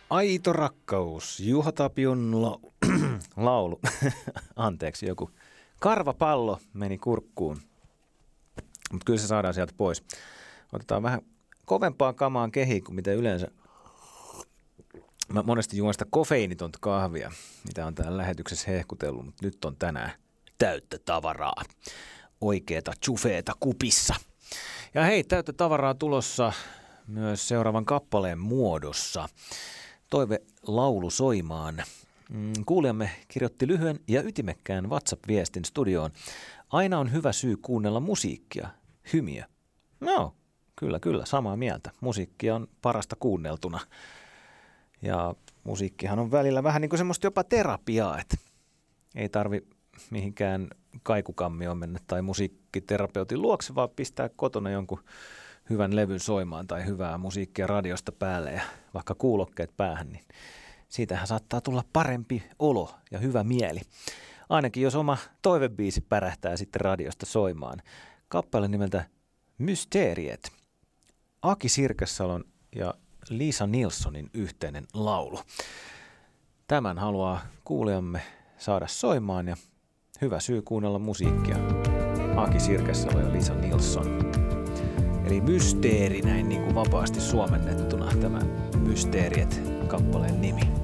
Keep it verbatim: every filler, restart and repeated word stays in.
Aito rakkaus, Juha Tapion la- laulu. Anteeksi, joku karvapallo meni kurkkuun. Mutta kyllä se saadaan sieltä pois. Otetaan vähän kovempaa kamaan kehiin kuin mitä yleensä. Mä monesti juon sitä kofeiinitonta kahvia, mitä on täällä lähetyksessä hehkutellut, mutta nyt on tänään täyttä tavaraa. Oikeeta chufeeta kupissa. Ja hei, täyttä tavaraa tulossa myös seuraavan kappaleen muodossa. Toive laulu soimaan. Kuulijamme kirjoitti lyhyen ja ytimekkään WhatsApp-viestin studioon. Aina on hyvä syy kuunnella musiikkia. Hymiö. No, kyllä, kyllä, samaa mieltä. Musiikkia on parasta kuunneltuna. Ja musiikkihan on välillä vähän niin kuin semmoista jopa terapiaa, että ei tarvi mihinkään kaikukammioon mennä tai musiikkiterapeutin luokse, vaan pistää kotona jonkun hyvän levyn soimaan tai hyvää musiikkia radiosta päälle ja vaikka kuulokkeet päähän, niin siitähän saattaa tulla parempi olo ja hyvä mieli. Ainakin jos oma toivebiisi pärähtää sitten radiosta soimaan. Kappale nimeltä Mysteeriet. Aki Sirkessalon ja Lisa Nilssonin yhteinen laulu. Tämän haluaa kuulijamme saada soimaan ja hyvä syy kuunnella musiikkia. Aki Sirkessalo ja Lisa Nilsson. Eli mysteeri näin niin kuin vapaasti suomennettuna tämä Mysteeriet kappaleen nimi.